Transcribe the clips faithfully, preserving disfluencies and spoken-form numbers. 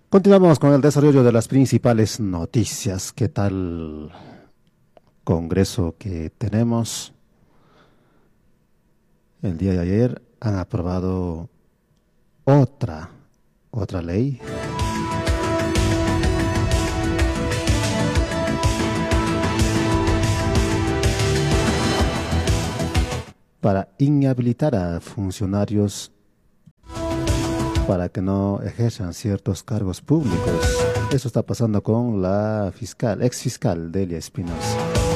Continuamos con el desarrollo de las principales noticias. ¿Qué tal Congreso que tenemos? El día de ayer han aprobado otra, otra ley para inhabilitar a funcionarios para que no ejerzan ciertos cargos públicos. Eso está pasando con la fiscal, ex fiscal Delia Espinosa.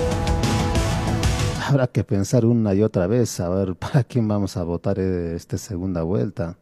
Habrá que pensar una y otra vez, a ver, ¿para quién vamos a votar esta segunda vuelta?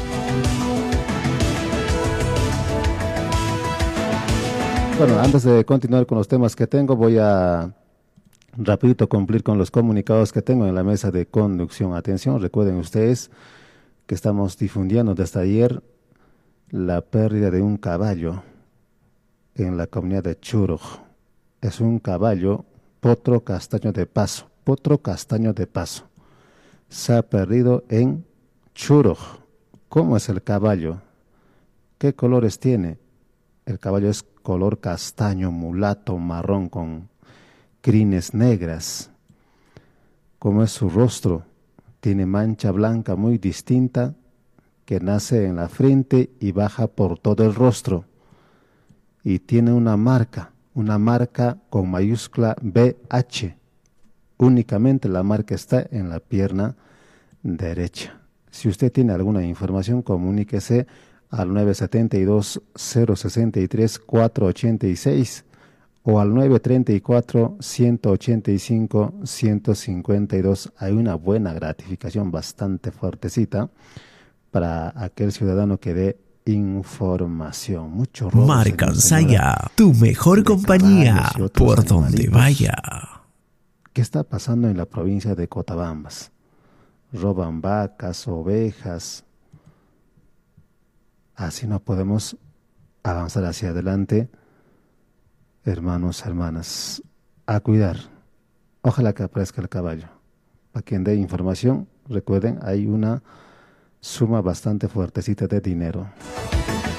Bueno, antes de continuar con los temas que tengo, voy a rapidito cumplir con los comunicados que tengo en la mesa de conducción. Atención, recuerden ustedes que estamos difundiendo desde ayer la pérdida de un caballo en la comunidad de Churuj. Es un caballo potro castaño de paso, potro castaño de paso. Se ha perdido en Churuj. ¿Cómo es el caballo? ¿Qué colores tiene? El caballo es color castaño, mulato, marrón con crines negras. ¿Cómo es su rostro? Tiene mancha blanca muy distinta que nace en la frente y baja por todo el rostro. Y tiene una marca, una marca con mayúscula B H. Únicamente la marca está en la pierna derecha. Si usted tiene alguna información, comuníquese al nueve siete dos, cero seis tres, cuatro ocho seis o al nueve tres cuatro, uno ocho cinco, uno cinco dos. Hay una buena gratificación bastante fuertecita para aquel ciudadano que dé información. Mucho robo, Marca Saya, tu mejor compañía por donde vaya. ¿Qué está pasando en la provincia de Cotabambas? Roban vacas, ovejas. Así no podemos avanzar hacia adelante. Hermanos, hermanas, a cuidar. Ojalá que aparezca el caballo. Para quien dé información, recuerden, hay una suma bastante fuertecita de dinero.